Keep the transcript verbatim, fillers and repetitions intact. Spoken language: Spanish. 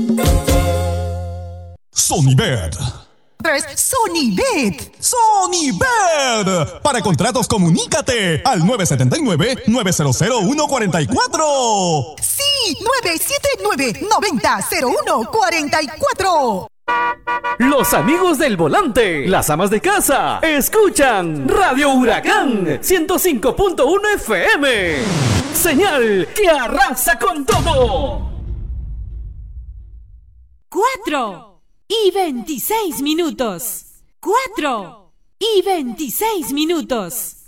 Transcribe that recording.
Sonibet. Sonibet. Sonibet. Para contratos, comunícate al nueve siete nueve, nueve cero cero, uno cuatro cuatro. Sí, nueve siete nueve, nueve cero cero uno cuatro cuatro. Los amigos del volante, las amas de casa, escuchan Radio Huracán ciento cinco punto uno F M. Señal que arrasa con todo. Cuatro y veintiséis minutos. Cuatro y veintiséis minutos.